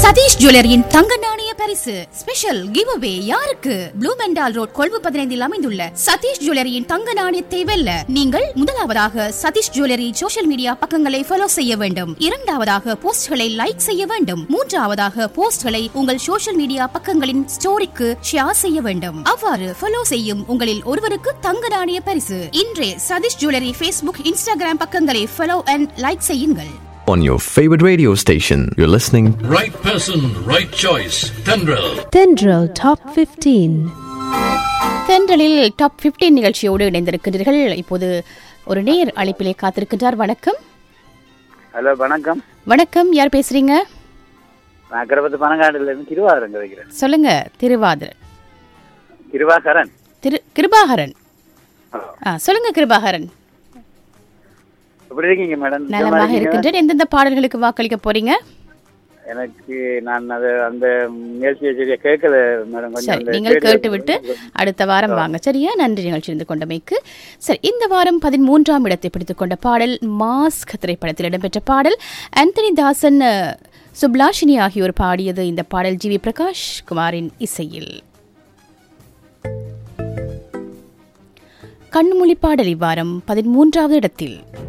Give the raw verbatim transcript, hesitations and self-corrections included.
சதீஷ் ஜுவல்லரியின் தங்க நாணய பரிசு ஸ்பெஷல் கிவ் அவே யாருக்கு? ப்ளூ மெண்டால் ரோட் கொழும்பு பதினைந்தில் அமைந்துள்ள சதீஷ் ஜுவல்லரியின் தங்க நாணயத்தை வெல்ல நீங்கள் முதலாவதாக சதீஷ் ஜுவல்லரி சோஷியல் மீடியா பக்கங்களை ஃபாலோ செய்ய வேண்டும். இரண்டாவதாக போஸ்ட்களை லைக் செய்ய வேண்டும். மூன்றாவதாக போஸ்ட்களை உங்கள் சோஷியல் மீடியா பக்கங்களின் ஸ்டோரிக்கு ஷேர் செய்ய வேண்டும். அவ்வாறு ஃபாலோ செய்யும் உங்களில் ஒருவருக்கு தங்க நாணய பரிசு. இன்றே சதீஷ் ஜுவல்லரி ஃபேஸ்புக், இன்ஸ்டாகிராம் பக்கங்களை ஃபாலோ அண்ட் லைக் செய்யுங்கள். On your favorite radio station, you're listening. Right person, right choice. Tendril. Tendril Top fifteen. தென்றலில் டாப் பதினைந்து நிகழ்ச்சியோடு இணைந்திருக்கின்றீர்கள். இப்போது ஒரு நேயர் அழைப்பிலே காத்திருக்கின்றார். வணக்கம். ஹலோ, வணக்கம். வணக்கம், யார் பேசுறீங்க? நான் கரபத்து பனங்காடுல இருந்து கிருவாகரன் வைக்கிறேன். சொல்லுங்க. திருவாதிரன். கிருவாகரன். திரு கிருபாகரன். ஆ, சொல்லுங்க கிருபாகரன். எப்படி இருக்கீங்க மேடம்? நலமாக இருக்கின்றேன். எந்தெந்த பாடல்களுக்கு வாக்களிக்க போறீங்க? எனக்கு நான் அது அந்த நிகழ்ச்சியை சரியா கேட்கல மேடம். சரி, நீங்கள் கேட்டு விட்டு அடுத்த வாரம் வாங்க. சரியா? நன்றி நிகழ்ச்சி இருந்து கொண்டமைக்கு. சரி, இந்த வாரம் பதிமூன்றாம் இடத்தை பிடித்துக் கொண்ட பாடல் மாஸ்க் திரைப்படத்தில் இடம்பெற்ற பாடல். ஆந்தனி தாசன், சுப்லாஷினி ஆகியோர் பாடியது. இந்த பாடல் ஜி வி பிரகாஷ் குமாரின் இசையில். கண்மொழி பாடல் இவ்வாரம் பதிமூன்றாவது இடத்தில்.